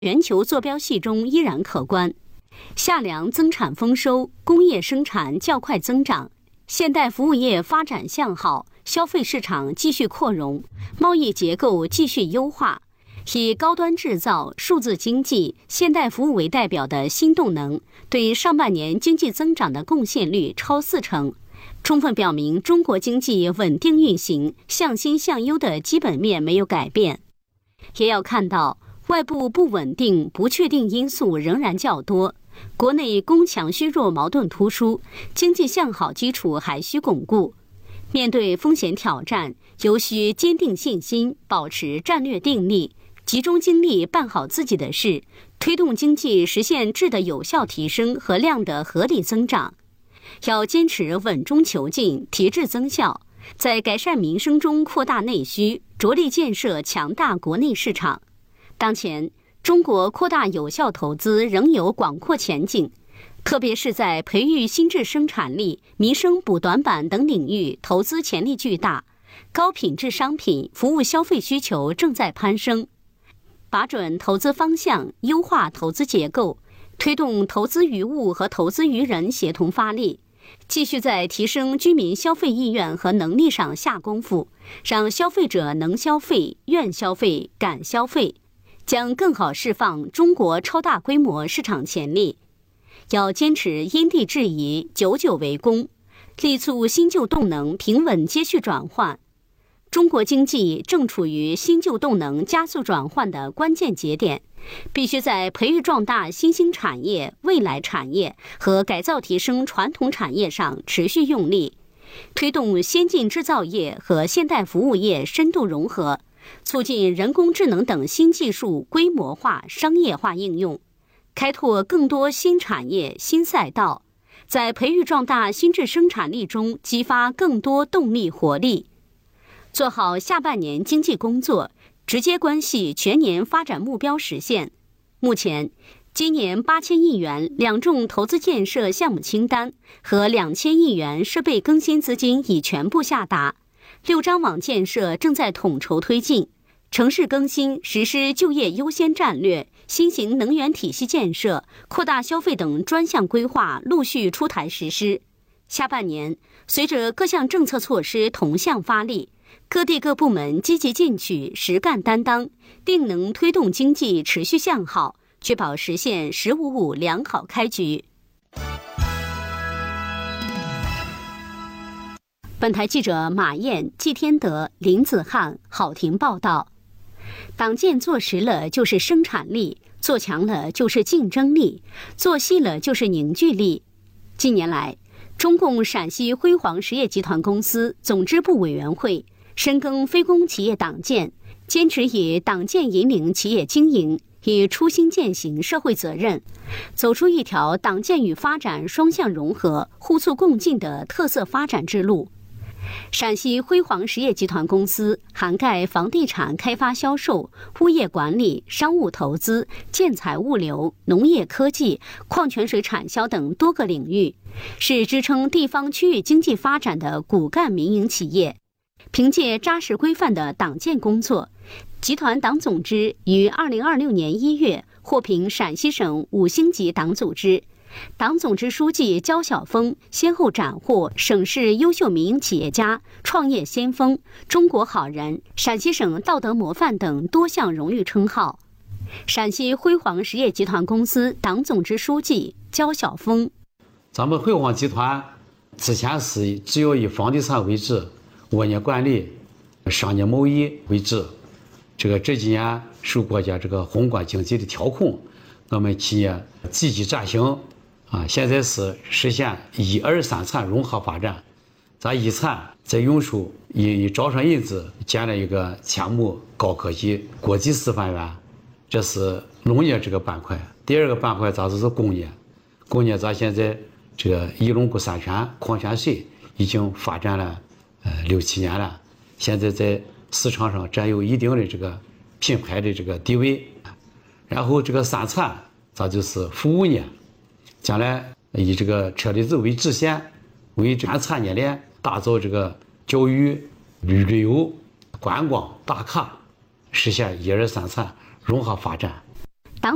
全球坐标系中依然可观。夏粮增产丰收，工业生产较快增长，现代服务业发展向好，消费市场继续扩容，贸易结构继续优化。以高端制造、数字经济、现代服务为代表的新动能，对上半年经济增长的贡献率超40%，充分表明中国经济稳定运行、向新向优的基本面没有改变。也要看到，外部不稳定、不确定因素仍然较多，国内供强需弱矛盾突出，经济向好基础还需巩固。面对风险挑战，尤需坚定信心，保持战略定力，集中精力办好自己的事，推动经济实现质的有效提升和量的合理增长。要坚持稳中求进，提质增效，在改善民生中扩大内需，着力建设强大国内市场。当前，中国扩大有效投资仍有广阔前景，特别是在培育新质生产力、民生补短板等领域，投资潜力巨大，高品质商品、服务消费需求正在攀升。把准投资方向，优化投资结构，推动投资于物和投资于人协同发力，继续在提升居民消费意愿和能力上下功夫，让消费者能消费、愿消费、敢消费，将更好释放中国超大规模市场潜力。要坚持因地制宜、久久为功，力促新旧动能平稳接续转换。中国经济正处于新旧动能加速转换的关键节点，必须在培育壮大新兴产业、未来产业和改造提升传统产业上持续用力，推动先进制造业和现代服务业深度融合，促进人工智能等新技术规模化、商业化应用，开拓更多新产业、新赛道，在培育壮大新质生产力中激发更多动力活力。做好下半年经济工作，直接关系全年发展目标实现。目前，今年8000亿元两重投资建设项目清单和2000亿元设备更新资金已全部下达，6张网建设正在统筹推进，城市更新实施就业优先战略、新型能源体系建设、扩大消费等专项规划陆续出台实施。下半年，随着各项政策措施同向发力，各地各部门积极进取、实干担当，定能推动经济持续向好，确保实现“十五五”良好开局。本台记者马燕、季天德、林子翰、郝婷报道。党建做实了就是生产力，做强了就是竞争力，做细了就是凝聚力。近年来，中共陕西辉煌实业集团公司总支部委员会深耕非公企业党建，坚持以党建引领企业经营，以初心践行社会责任，走出一条党建与发展双向融合、互促共进的特色发展之路。陕西辉煌实业集团公司涵盖房地产开发销售、物业管理、商务投资、建材物流、农业科技、矿泉水产销等多个领域，是支撑地方区域经济发展的骨干民营企业。凭借扎实规范的党建工作，集团党总支于2026年1月获评陕西省5星级党组织。党总支书记焦晓峰先后斩获省市优秀民营企业家、创业先锋、中国好人、陕西省道德模范等多项荣誉称号。陕西辉煌实业集团公司党总支书记焦晓峰： 咱们辉煌集团之前是只有以房地产为主，物业管理、商业贸易为主。这几年受国家宏观经济的调控，我们企业积极转型。现在是实现1、2、3产融合发展。咱一产在永寿以招商引资建了一个千亩高科技国际示范园，这是农业这个板块。第二个板块咱就是工业，咱现在一龙固山泉矿泉水已经发展了6、7年了，现在在市场上占有一定的品牌的地位。然后三产咱就是服务业。将来以车厘子为支线，为全产业链打造教育、旅游、观光、打卡，实现1、2、3产融合发展。